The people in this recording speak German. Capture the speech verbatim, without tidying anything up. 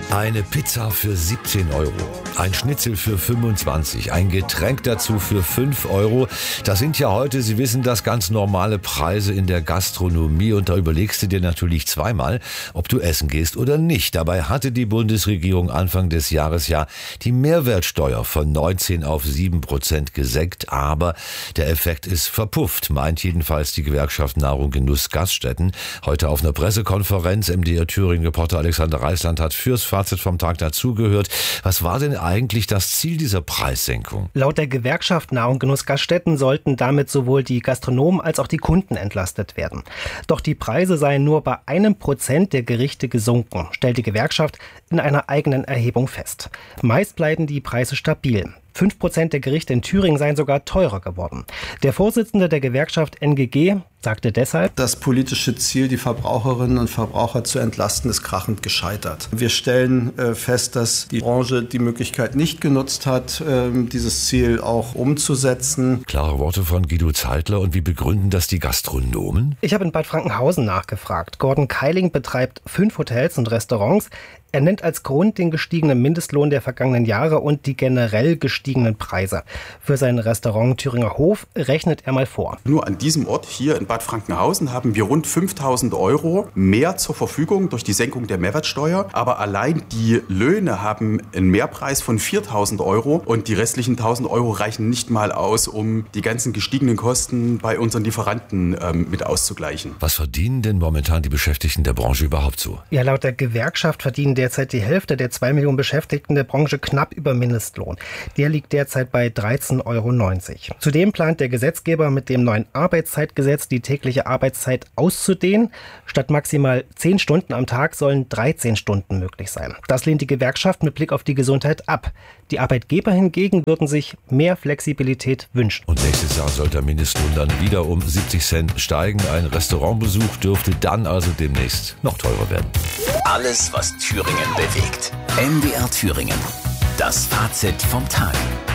Eine Pizza für siebzehn Euro, ein Schnitzel für fünfundzwanzig, ein Getränk dazu für fünf Euro. Das sind ja heute, Sie wissen das, ganz normale Preise in der Gastronomie. Und da überlegst du dir natürlich zweimal, ob du essen gehst oder nicht. Dabei hatte die Bundesregierung Anfang des Jahres ja die Mehrwertsteuer von neunzehn auf sieben Prozent gesenkt. Aber der Effekt ist verpufft, meint jedenfalls die Gewerkschaft Nahrung Genuss Gaststätten. Heute auf einer Pressekonferenz. M D R Thüringen-Reporter Alexander Reisland hat fürs Fazit vom Tag dazugehört. Was war denn eigentlich das Ziel dieser Preissenkung? Laut der Gewerkschaft Nahrung Genuss Gaststätten sollten damit sowohl die Gastronomen als auch die Kunden entlastet werden. Doch die Preise seien nur bei einem Prozent der Gerichte gesunken, stellt die Gewerkschaft in einer eigenen Erhebung fest. Meist bleiben die Preise stabil. Fünf Prozent der Gerichte in Thüringen seien sogar teurer geworden. Der Vorsitzende der Gewerkschaft N G G sagte deshalb: Das politische Ziel, die Verbraucherinnen und Verbraucher zu entlasten, ist krachend gescheitert. Wir stellen äh, fest, dass die Branche die Möglichkeit nicht genutzt hat, äh, dieses Ziel auch umzusetzen. Klare Worte von Guido Zeitler. Und wie begründen das die Gastronomen? Ich habe in Bad Frankenhausen nachgefragt. Gordon Keiling betreibt fünf Hotels und Restaurants. Er nennt als Grund den gestiegenen Mindestlohn der vergangenen Jahre und die generell gestiegenen Preise. Für sein Restaurant Thüringer Hof rechnet er mal vor. Nur an diesem Ort hier in Bad Frankenhausen haben wir rund fünftausend Euro mehr zur Verfügung durch die Senkung der Mehrwertsteuer. Aber allein die Löhne haben einen Mehrpreis von viertausend Euro und die restlichen tausend Euro reichen nicht mal aus, um die ganzen gestiegenen Kosten bei unseren Lieferanten ähm, mit auszugleichen. Was verdienen denn momentan die Beschäftigten der Branche überhaupt so? Ja, laut der Gewerkschaft verdienen derzeit die Hälfte der zwei Millionen Beschäftigten der Branche knapp über Mindestlohn. Der liegt derzeit bei dreizehn Euro neunzig. Zudem plant der Gesetzgeber mit dem neuen Arbeitszeitgesetz die tägliche Arbeitszeit auszudehnen. Statt maximal zehn Stunden am Tag sollen dreizehn Stunden möglich sein. Das lehnt die Gewerkschaft mit Blick auf die Gesundheit ab. Die Arbeitgeber hingegen würden sich mehr Flexibilität wünschen. Und nächstes Jahr soll der Mindestlohn dann wieder um siebzig Cent steigen. Ein Restaurantbesuch dürfte dann also demnächst noch teurer werden. Alles, was Thüringen bewegt. M D R Thüringen. Das Fazit vom Tag.